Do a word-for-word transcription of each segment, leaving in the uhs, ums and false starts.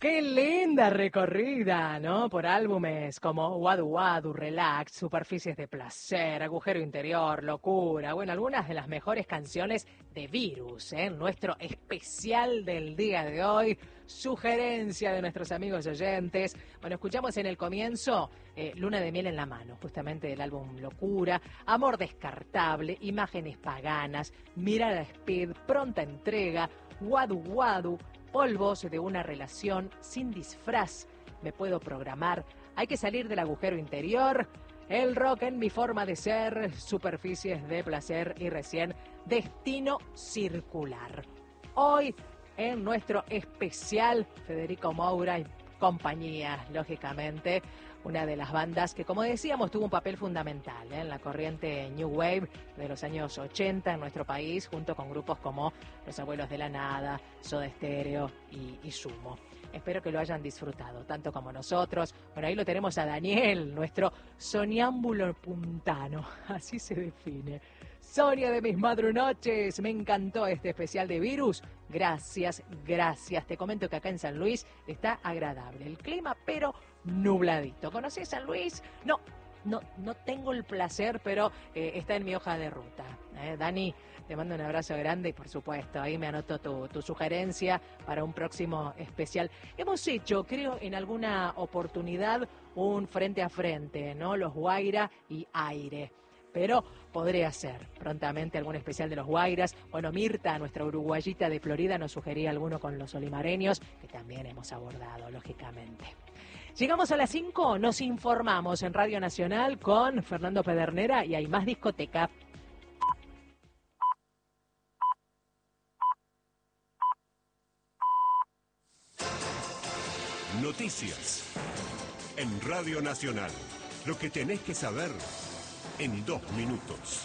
Qué linda recorrida, ¿no? Por álbumes como Wadu Wadu, Relax, Superficies de Placer, Agujero Interior, Locura. Bueno, algunas de las mejores canciones de Virus, ¿eh? Nuestro especial del día de hoy. Sugerencia de nuestros amigos oyentes. Bueno, escuchamos en el comienzo eh, Luna de Miel en la Mano, justamente del álbum Locura, Amor Descartable, Imágenes Paganas, Mirada Speed, Pronta Entrega, Wadu Wadu, Polvos de una relación, Sin disfraz, Me puedo programar, Hay que salir del agujero interior, El rock en mi forma de ser, Superficies de placer y recién Destino circular. Hoy en nuestro especial Federico Moura y compañía, lógicamente, una de las bandas que, como decíamos, tuvo un papel fundamental ¿eh? en la corriente New Wave de los años ochenta en nuestro país, junto con grupos como Los Abuelos de la Nada, Soda Stereo y, y Sumo. Espero que lo hayan disfrutado, tanto como nosotros. Bueno, ahí lo tenemos a Daniel, nuestro soñámbulo puntano, así se define. Sonia de mis madrunoches, me encantó este especial de Virus. Gracias, gracias. Te comento que acá en San Luis está agradable el clima, pero nubladito. ¿Conocés San Luis? No, no, no tengo el placer, pero eh, está en mi hoja de ruta. ¿eh? Dani, te mando un abrazo grande y por supuesto, ahí me anoto tu, tu sugerencia para un próximo especial. Hemos hecho, creo, en alguna oportunidad un frente a frente, ¿no? Los Guaira y Aire. Pero podría ser prontamente algún especial de los Guairas. Bueno, Mirta, nuestra uruguayita de Florida, nos sugería alguno con los olimareños, que también hemos abordado, lógicamente. Llegamos a las cinco, nos informamos en Radio Nacional con Fernando Pedernera y hay más discoteca. Noticias en Radio Nacional. Lo que tenés que saber en dos minutos.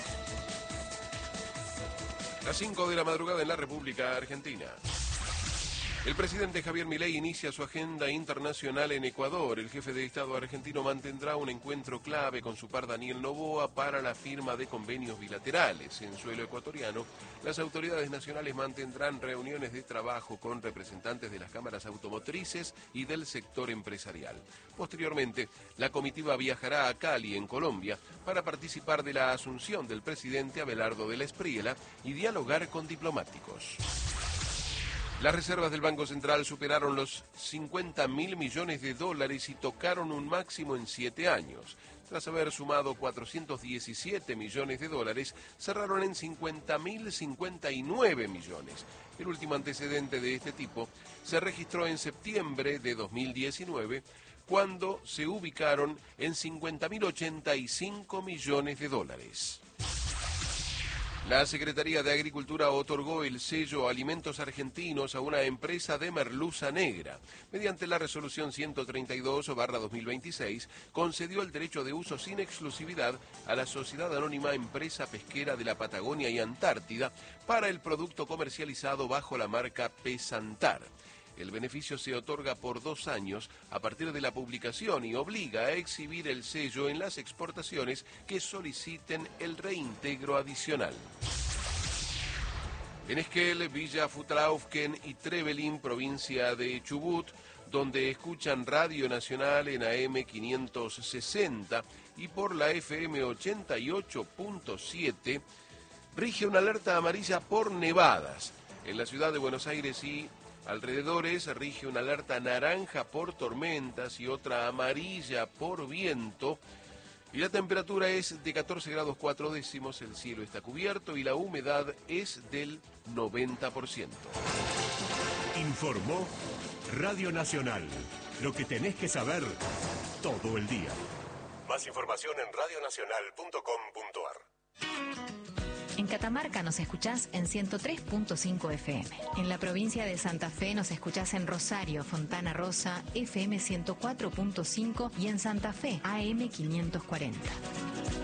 Las cinco de la madrugada en la República Argentina. El presidente Javier Milei inicia su agenda internacional en Ecuador. El jefe de Estado argentino mantendrá un encuentro clave con su par Daniel Noboa para la firma de convenios bilaterales. En suelo ecuatoriano, las autoridades nacionales mantendrán reuniones de trabajo con representantes de las cámaras automotrices y del sector empresarial. Posteriormente, la comitiva viajará a Cali, en Colombia, para participar de la asunción del presidente Abelardo de la Espriella y dialogar con diplomáticos. Las reservas del Banco Central superaron los cincuenta mil millones de dólares y tocaron un máximo en siete años. Tras haber sumado cuatrocientos diecisiete millones de dólares, cerraron en cincuenta mil cincuenta y nueve millones. El último antecedente de este tipo se registró en septiembre de dos mil diecinueve, cuando se ubicaron en cincuenta mil ochenta y cinco millones de dólares. La Secretaría de Agricultura otorgó el sello Alimentos Argentinos a una empresa de merluza negra. Mediante la resolución ciento treinta y dos barra dos mil veintiséis, concedió el derecho de uso sin exclusividad a la Sociedad Anónima Empresa Pesquera de la Patagonia y Antártida para el producto comercializado bajo la marca Pesantar. El beneficio se otorga por dos años a partir de la publicación y obliga a exhibir el sello en las exportaciones que soliciten el reintegro adicional. En Esquel, Villa Futraufken y Trevelin, provincia de Chubut, donde escuchan Radio Nacional en A M quinientos sesenta y por la F M ochenta y ocho punto siete, rige una alerta amarilla por nevadas. En la ciudad de Buenos Aires y alrededores rige una alerta naranja por tormentas y otra amarilla por viento. Y la temperatura es de catorce grados cuatro décimos, el cielo está cubierto y la humedad es del noventa por ciento. Informó Radio Nacional. Lo que tenés que saber todo el día. Más información en radio nacional punto com punto a r. En Catamarca nos escuchás en ciento tres punto cinco F M. En la provincia de Santa Fe nos escuchás en Rosario, Fontana Rosa, F M ciento cuatro punto cinco y en Santa Fe, A M quinientos cuarenta.